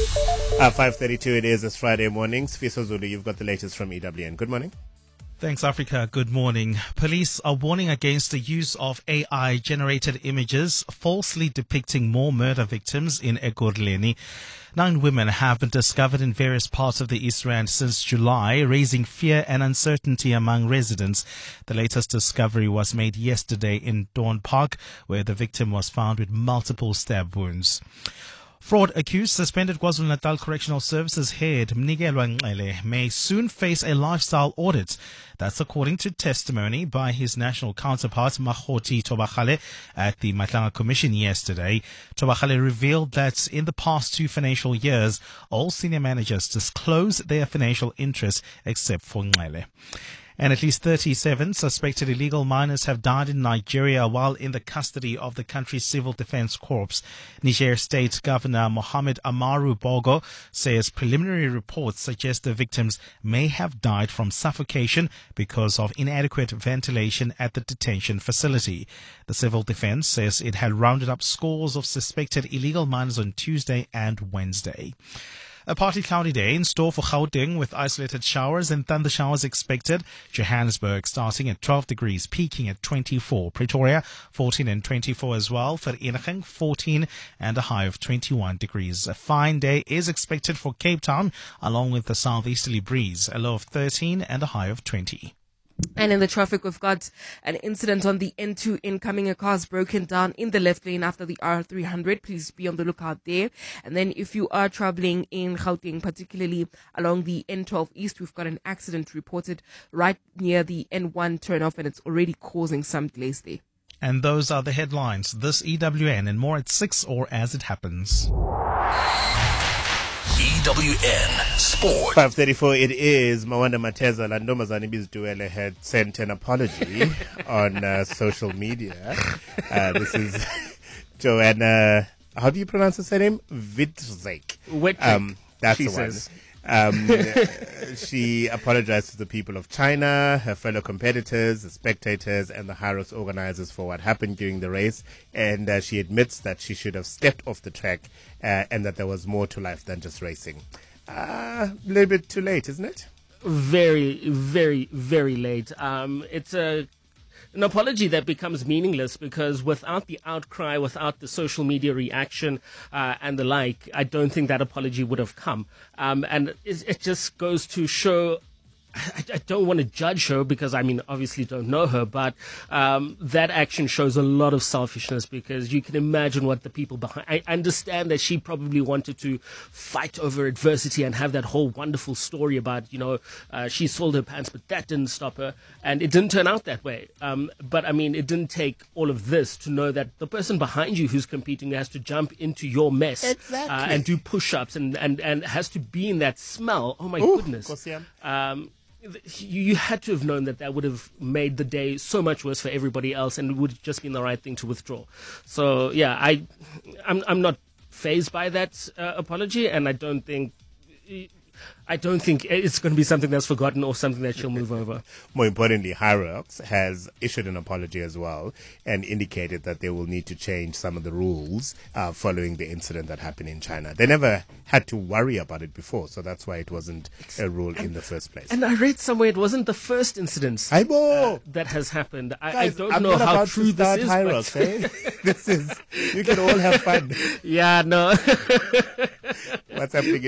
Uh, five thirty-two it is this Friday morning. Sfiso Zulu, you've got the latest from E W N. Good morning. Thanks, Africa. Good morning. Police are warning against the use of A I-generated images falsely depicting more murder victims in Ekurhuleni. Nine women have been discovered in various parts of the East Rand since July, raising fear and uncertainty among residents. The latest discovery was made yesterday in Dawn Park, where the victim was found with multiple stab wounds. Fraud accused suspended KwaZulu-Natal Correctional Services head Mnikelwa Nxele may soon face a lifestyle audit. That's according to testimony by his national counterpart Mahoti Tobakale at the Matlanga Commission yesterday. Tobakale revealed that in the past two financial years, all senior managers disclosed their financial interests except for Nxele. And at least thirty-seven suspected illegal miners have died in Nigeria while in the custody of the country's Civil Defense Corps. Niger State Governor Mohamed Amaru Bogo says preliminary reports suggest the victims may have died from suffocation because of inadequate ventilation at the detention facility. The Civil Defense says it had rounded up scores of suspected illegal miners on Tuesday and Wednesday. A partly cloudy day in store for Gauteng with isolated showers and thunder showers expected. Johannesburg starting at twelve degrees, peaking at twenty-four. Pretoria fourteen and twenty-four as well. Vereeniging fourteen and a high of twenty-one degrees. A fine day is expected for Cape Town along with the southeasterly breeze. A low of thirteen and a high of twenty. And in the traffic, we've got an incident on the N two incoming. A car's broken down in the left lane after the R three hundred. Please be on the lookout there. And then if you are traveling in Gauteng, particularly along the N twelve East, we've got an accident reported right near the N one turnoff, and it's already causing some delays there. And those are the headlines. This E W N and more at six or as it happens. E W N Sport. five thirty-four it is. Mawanda Mateza Landomazani Bizduele had sent an apology on uh, social media. Uh, this is Joanna, how do you pronounce her surname? Witzek. Um, that's she the says. one. Um, she apologized to the people of China, her fellow competitors, the spectators, and the Hyrox organizers for what happened during the race. And uh, she admits that she should have stepped off the track uh, and that there was more to life than just racing. A uh, little bit too late, isn't it? very, very, very late. Um, it's a an apology that becomes meaningless because without the outcry, without the social media reaction uh, and the like, I don't think that apology would have come. Um, and it, it just goes to show. I, I don't want to judge her because, I mean, obviously don't know her, but um, that action shows a lot of selfishness because you can imagine what the people behind. I understand that she probably wanted to fight over adversity and have that whole wonderful story about, you know, uh, she sold her pants, but that didn't stop her. And it didn't turn out that way. Um, but, I mean, it didn't take all of this to know that the person behind you who's competing has to jump into your mess exactly. uh, and do push-ups and, and, and has to be in that smell. Oh, my Ooh, goodness. Um, you had to have known that that would have made the day so much worse for everybody else, and it would have just been the right thing to withdraw. So yeah, I, I'm I'm not fazed by that uh, apology, and I don't think. I don't think it's going to be something that's forgotten or something that she'll move over. More importantly, Hyrox has issued an apology as well and indicated that they will need to change some of the rules uh, following the incident that happened in China. They never had to worry about it before, so that's why it wasn't a rule in the first place. And I read somewhere it wasn't the first incident uh, that has happened. I, Guys, I don't I'm know not how about true to start this is. Hyrox, But eh? This is, you can all have fun. Yeah, no. What's happening?